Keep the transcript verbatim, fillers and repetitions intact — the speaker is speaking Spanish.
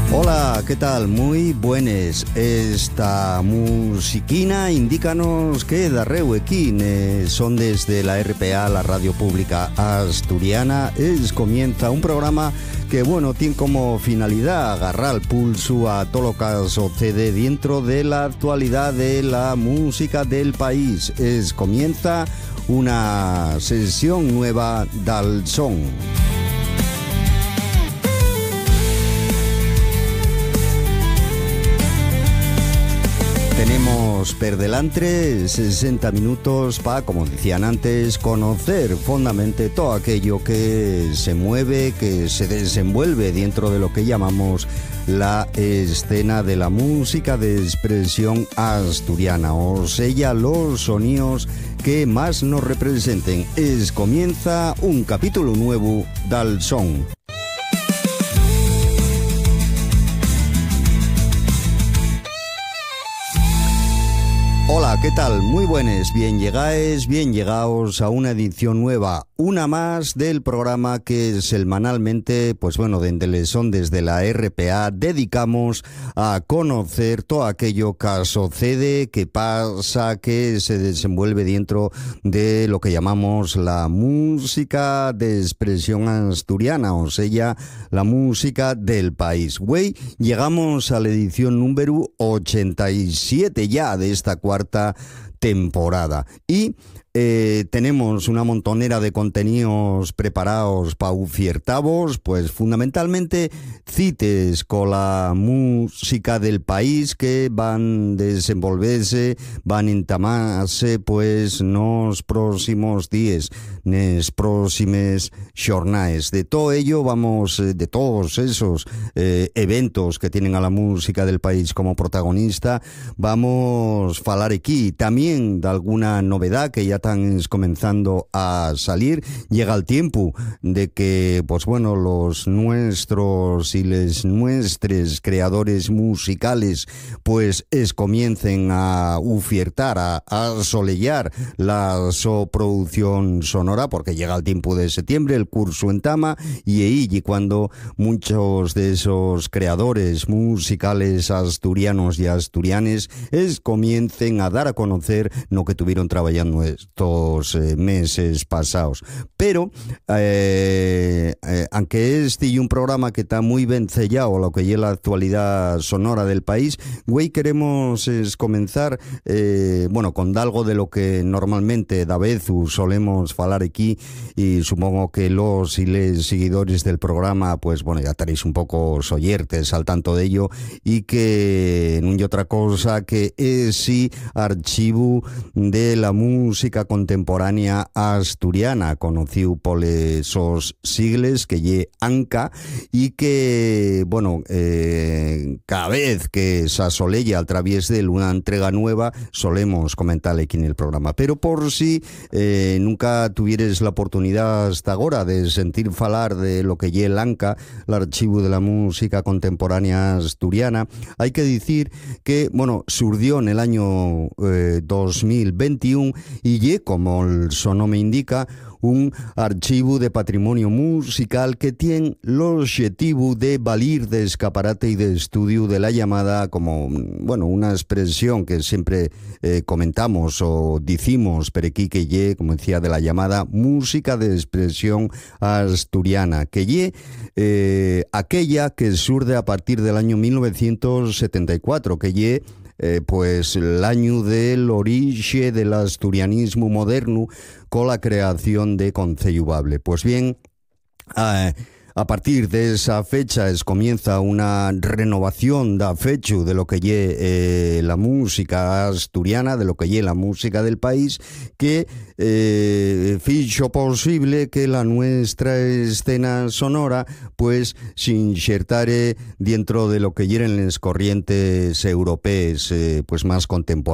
Hola, ¿qué tal? Muy buenas. Esta musiquina indícanos que darreu equín eh, son desde la R P A, la Radio Pública Asturiana. Es comienza un programa que, bueno, tiene como finalidad agarrar el pulso a todo lo que sucede dentro de la actualidad de la música del país. Es comienza una sesión nueva del son. Tenemos per delante sesenta minutos para, como decían antes, conocer fondamente todo aquello que se mueve, que se desenvuelve dentro de lo que llamamos la escena de la música de expresión asturiana, o sea, los sonidos que más nos representen. Es comienza un capítulo nuevo del son. Hola, ¿qué tal? Muy buenas, bien llegáis, bien llegaos a una edición nueva, una más del programa que semanalmente, pues bueno, desde son desde la R P A dedicamos a conocer todo aquello que sucede, que pasa, que se desenvuelve dentro de lo que llamamos la música de expresión asturiana, o sea, la música del país. Güey, llegamos a la edición número ochenta y siete ya de esta cuarta temporada y eh, tenemos una montonera de contenidos preparados para ufiertavos, pues fundamentalmente cites con la música del país que van desenvolverse, van entamarse pues nos próximos días, nes próximes jornadas. De todo ello vamos, de todos esos eh, eventos que tienen a la música del país como protagonista, vamos a falar aquí también de alguna novedad que ya están comenzando a salir. Llega el tiempo de que, pues bueno, los nuestros y les nuestros creadores musicales pues es comiencen a ufiertar, a, a solear la so producción sonora, porque llega el tiempo de septiembre, el curso entama, y ahí y cuando muchos de esos creadores musicales asturianos y asturianes es comiencen a dar a conocer lo que tuvieron trabajando estos eh, meses pasados. Pero eh, eh, aunque este y un programa que está muy bien sellado lo que es la actualidad sonora del país, güey, queremos es comenzar eh, bueno, con algo de lo que normalmente da vezu solemos falar aquí, y supongo que los y les seguidores del programa pues bueno, ya estaréis un poco soyertes al tanto de ello, y que no hay otra cosa que es sí archivo de la música contemporánea asturiana, conocido por esos sigles que ye ANCA, y que bueno, eh, cada vez que se asoleya a través de una entrega nueva solemos comentarle aquí en el programa. Pero por si eh, nunca tuvieres la oportunidad hasta ahora de sentir falar de lo que ye el ANCA, el archivo de la música contemporánea asturiana, hay que decir que bueno, surgió en el año eh, dos mil veintiuno y ye, como el su nombre indica, un archivo de patrimonio musical que tiene el objetivo de valer de escaparate y de estudio de la llamada, como bueno, una expresión que siempre eh, comentamos o decimos, pero aquí que ye, como decía, de la llamada música de expresión asturiana, que ye eh, aquella que surge a partir del año mil novecientos setenta y cuatro, que ye Eh, pues el año del origen del asturianismo moderno con la creación de Concello Bable. Pues bien, eh, a partir de esa fecha es comienza una renovación da fecho de lo que ye eh, la música asturiana, de lo que ye la música del país, que eh, ficho posible que la nuestra escena sonora pues se insertare dentro de lo que yeren las corrientes europeas eh, pues más contemporáneas.